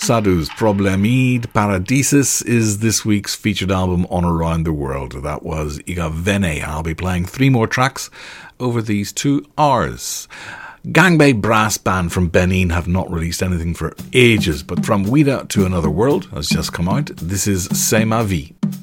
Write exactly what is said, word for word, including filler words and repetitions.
Sadhu's Problemid Paradisus is this week's featured album on Around the World. That was Iga Vene. I'll be playing three more tracks over these two hours. Gangbei Brass Band from Benin have not released anything for ages, but From Ouida to Another World has just come out. This is C'est Ma Vie.